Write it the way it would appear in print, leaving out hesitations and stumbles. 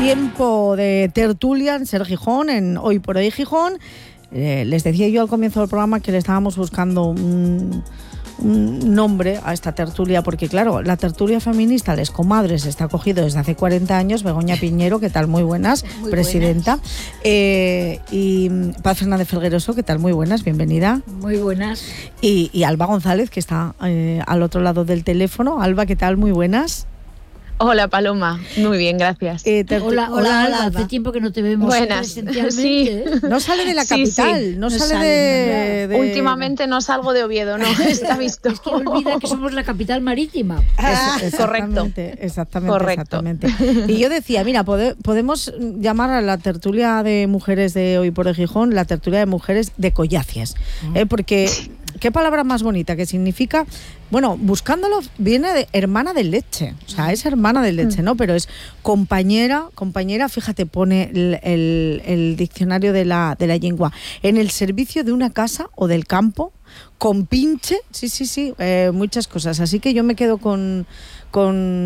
Tiempo de tertulia en Ser Gijón, en Hoy por Hoy Gijón. Les decía yo al comienzo del programa que le estábamos buscando un nombre a esta tertulia, porque claro, la tertulia feminista Les Comadres está acogido desde hace 40 años. Begoña Piñero, ¿qué tal? Muy buenas, muy presidenta. Buenas. Y Paz Fernández Felgueroso, ¿qué tal? Muy buenas, bienvenida. Muy buenas. Y Alba González, que está al otro lado del teléfono. Alba, ¿qué tal? Muy buenas. Hola Paloma, muy bien, gracias. Hola, Alba, hace tiempo que no te vemos presencialmente. Sí. No sale de la capital, sí. No sale de... Últimamente no salgo de Oviedo, no, está visto. Es que olvida que somos la capital marítima. Exactamente. Y yo decía, mira, podemos llamar a la tertulia de mujeres de Hoy por Hoy Gijón la tertulia de mujeres de Collacies, porque... ¿Qué palabra más bonita? Que significa, bueno, buscándolo viene de hermana de leche, o sea, es hermana de leche, ¿no? Pero es compañera, fíjate, pone el diccionario de la lengua, en el servicio de una casa o del campo, compinche, sí, muchas cosas. Así que yo me quedo con